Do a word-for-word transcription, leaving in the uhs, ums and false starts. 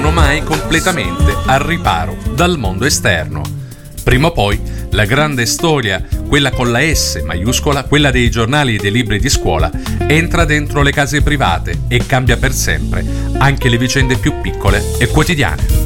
sono mai completamente al riparo dal mondo esterno. Prima o poi la grande storia, quella con la S maiuscola, quella dei giornali e dei libri di scuola, entra dentro le case private e cambia per sempre anche le vicende più piccole e quotidiane.